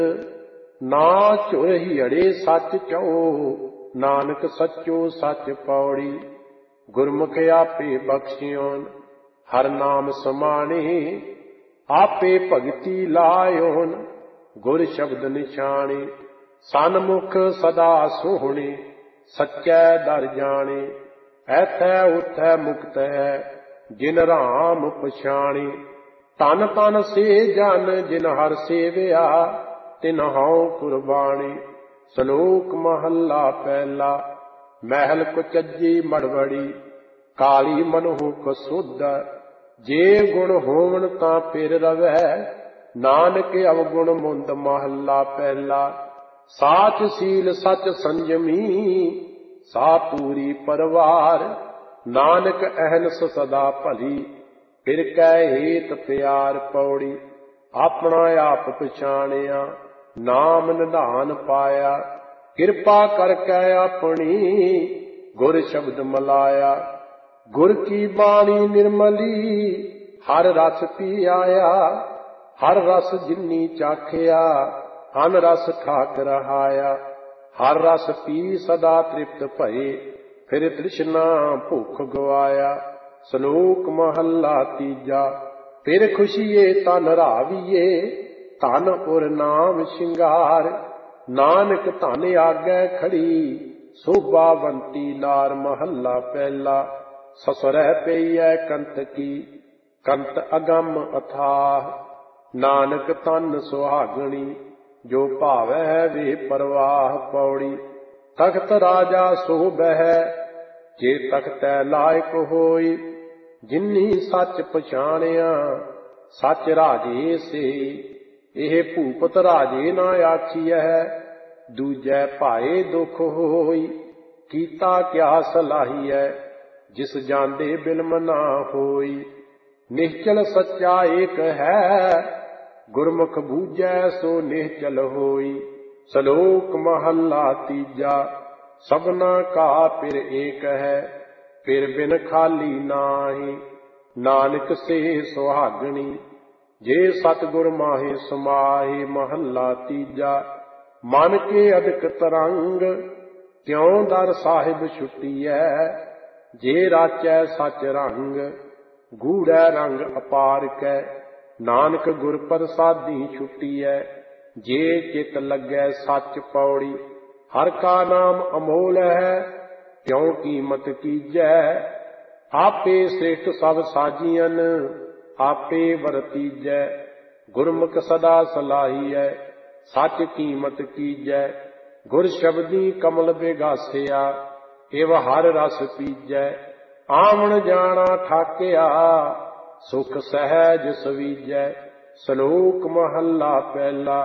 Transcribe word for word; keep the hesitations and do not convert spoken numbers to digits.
ना झुर हियड़े सच चो, नानक सचो सच पौड़ी। गुरमुख आपे बख्शियोन, हर नाम समाने, आपे भगति लायोन, गुर शब्द निशाने। सन्मुख सदा सोहणे, सच्चै दर जाने। ऐथै उथै मुक्त है, जिन राम पछाणे। तन तन से जन जिन हर सेविया, तिन हਉ कुर्बानी। सलोक महला पहला। महल कुचजी मड़वड़ी, काली मनहु कसुध। जे गुण होवन तां फिर रवै, नानक अवगुण मुंद महला पहला। साच सील सच संयमी, सा पूरी परवार। नानक अहनस सदा भली, फिर कै हेत प्यार पौड़ी। अपना आप पछाणिया, नाम निधान पाया। किरपा करके अपनी, गुर शब्द मलाया। गुर की बाणी निर्मली, हर रस पी आया। हर रस जिन्नी चाखिया, अन रस ठाक रहाया। हर रस पी सदा तृप्त भये, फिर तृष्णा भुख गवाया। सलोक महला तीजा। फिर खुशिये तन राविये, धन उर नाम शिंगार। नानक धन आगे खड़ी, शोभावंती नार। महला पहला। ससुरह पईयै कंत की, कंत अगम अथाह। नानक तन सुहागणी, जो भावै वे परवाह पौड़ी। तख्त राजा सोभै, जे तख्तै लायक होई। जिन्नी सच पछाणिया, सच राजे से। ਇਹ ਭੂਪਤ ਰਾਜੇ ਨਾ ਆਖੀਐ, ਦੂਜੈ ਭਾਏ ਦੁਖ ਹੋਈ। ਕੀਤਾ ਕਿਆ ਸਲਾਹੀਐ, ਜਿਸ ਜਾਂਦੇ ਬਿਲਮ ਨਾ ਹੋਈ। ਨਿਹਚਲ ਸੱਚਾ ਏਕ ਹੈ, ਗੁਰਮੁਖ ਬੂਝੈ ਸੋ ਨਿਹਚਲ ਹੋਈ। ਸਲੋਕ ਮਹੱਲਾ ਤੀਜਾ। ਸਭਨਾ ਕਾ ਪਿਰ ਏਕ ਹੈ, ਪਿਰ ਬਿਨ ਖਾਲੀ ਨਾਹੀ। ਨਾਨਕ ਸੇ ਸੁਹਾਗਣੀ, जे सतगुर माहे समाहे। महला तीजा। मन के अधिक तरंग, क्यों दर साहिब छुट्टीऐ। जे राचै सच रंग, गूढ़ै रंग अपार कै। नानक गुर प्रसादी छुट्टीऐ, जे चित लगै सच पौड़ी। हर का नाम अमोल है, क्यों कीमत कीजै। आपे श्रेष्ठ सब साजियन, आपे वरतीजै। गुरमुख सदा सलाहीऐ, सच कीमत कीजै। गुर शब्दी कमल बेगासिया, इव हर रस पीजै। आवन जाना ठाकिया, सुख सहज सवीजै। सलोक महला पहला।